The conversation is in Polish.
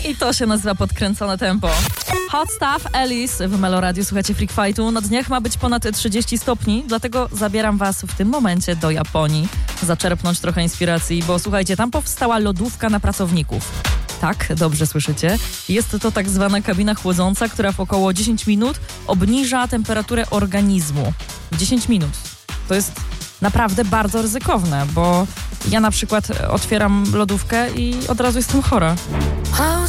I to się nazywa podkręcone tempo. Hot Stuff, Alice w Meloradiu. Słuchajcie Freak Fightu. Na dniach ma być ponad 30 stopni, dlatego zabieram was w tym momencie do Japonii. Zaczerpnąć trochę inspiracji, bo słuchajcie, tam powstała lodówka na pracowników. Tak, dobrze słyszycie. Jest to tak zwana kabina chłodząca, która w około 10 minut obniża temperaturę organizmu. 10 minut. To jest naprawdę bardzo ryzykowne, bo ja na przykład otwieram lodówkę i od razu jestem chora.